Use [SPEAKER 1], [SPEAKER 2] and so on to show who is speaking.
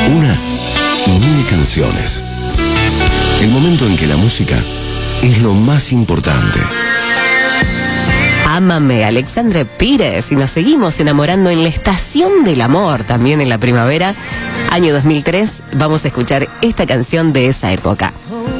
[SPEAKER 1] Una y mil canciones. El momento en que la música es lo más importante.
[SPEAKER 2] Ámame, Alexandre Pires, y nos seguimos enamorando en la estación del amor, también en la primavera, año 2003. Vamos a escuchar esta canción de esa época.